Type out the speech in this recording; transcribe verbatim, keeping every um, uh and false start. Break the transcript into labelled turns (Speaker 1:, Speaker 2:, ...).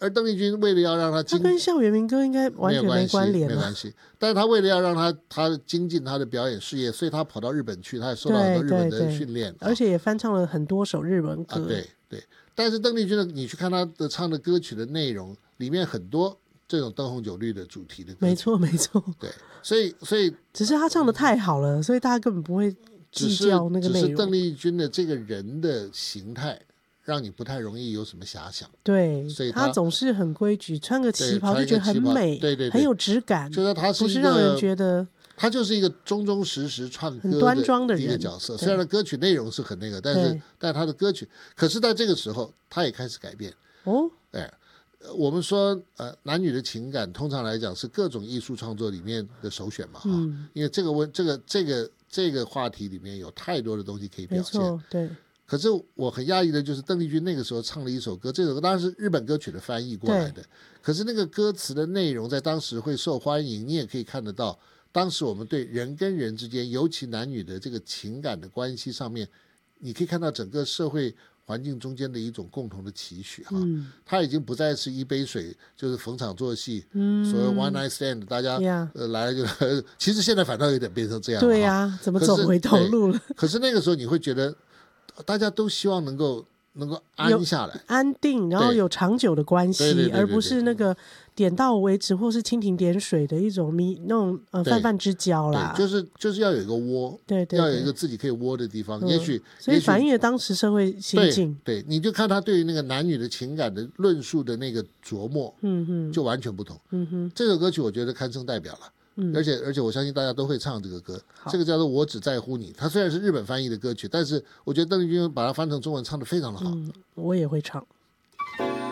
Speaker 1: 而邓丽君为了要让他精，
Speaker 2: 他跟校园民歌应该完全没关联、啊、
Speaker 1: 没关系，但是他为了要让他他精进他的表演事业，所以他跑到日本去，他也受到很多日本的训练、啊、
Speaker 2: 而且也翻唱了很多首日文歌、
Speaker 1: 啊、对对。但是邓丽君的你去看他的唱的歌曲的内容里面很多这种灯红酒绿的主题的歌曲，
Speaker 2: 没错没错，
Speaker 1: 对，所以所以
Speaker 2: 只是他唱的太好了，所以大家根本不会计较那个内容。
Speaker 1: 只是邓丽君的这个人的形态让你不太容易有什么遐想，
Speaker 2: 对，
Speaker 1: 所以
Speaker 2: 他, 他总是很规矩，穿个旗袍就觉得很美，
Speaker 1: 对对对，
Speaker 2: 很有质感，
Speaker 1: 就是他是
Speaker 2: 不是让人觉得
Speaker 1: 他就是一个忠忠实实唱歌
Speaker 2: 很端庄的
Speaker 1: 一个角色。虽然歌曲内容是很那个，但是但他的歌曲，可是在这个时候他也开始改变
Speaker 2: 哦。
Speaker 1: 哎，我们说呃男女的情感通常来讲是各种艺术创作里面的首选嘛，嗯，因为这个问这个这个这个话题里面有太多的东西可以表现，
Speaker 2: 没错，对。
Speaker 1: 可是我很讶异的就是邓丽君那个时候唱了一首歌，这首歌当然是日本歌曲的翻译过来的，可是那个歌词的内容在当时会受欢迎，你也可以看得到当时我们对人跟人之间尤其男女的这个情感的关系上面，你可以看到整个社会环境中间的一种共同的期许哈，嗯，它已经不再是一杯水就是逢场作戏，嗯，所谓 one night stand 大家、yeah. 呃来了就其实现在反倒有点变成这样，
Speaker 2: 对呀、啊，怎么走回头路了？
Speaker 1: 可是那个时候你会觉得大家都希望能够能够安下来，
Speaker 2: 安定，然后有长久的关系，
Speaker 1: 对对对对对对，
Speaker 2: 而不是那个点到为止或是蜻蜓点水的一种迷那种呃泛泛之交啦。
Speaker 1: 对，就是就是要有一个窝，
Speaker 2: 对 对, 对，
Speaker 1: 要有一个自己可以窝的地方。嗯、也许
Speaker 2: 所以反映了当时社会心境。
Speaker 1: 对，对，你就看他对于那个男女的情感的论述的那个琢磨，嗯哼，就完全不同。嗯哼，这首歌曲我觉得堪称代表了。嗯、而且而且我相信大家都会唱这个歌，这个叫做我只在乎你。它虽然是日本翻译的歌曲，但是我觉得邓丽君把它翻成中文唱得非常的好。
Speaker 2: 嗯，我也会唱。